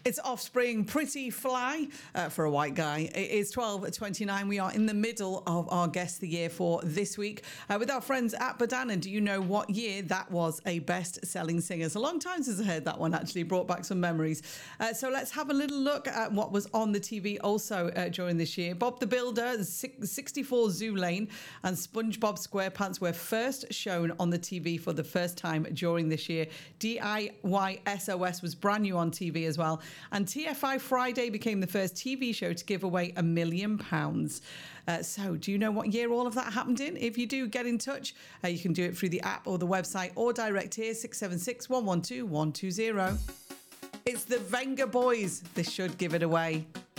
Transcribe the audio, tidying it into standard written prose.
It's Offspring, Pretty Fly for a white guy. It is 12:29. We are in the middle of our Guess the Year for this week with our friends at Badana. Do you know what year that was a best-selling singer? It's a long time since I heard that one, actually. Brought back some memories. So let's have a little look at what was on the TV also during this year. Bob the Builder, 64 Zoo Lane and SpongeBob SquarePants were first shown on the TV for the first time during this year. DIY SOS was brand new on TV as well. And TFI Friday became the first TV show to give away £1 million. So do you know what year all of that happened in? If you do, get in touch. You can do it through the app or the website or direct here, 676 112 120. It's the Venga Boys. This should give it away.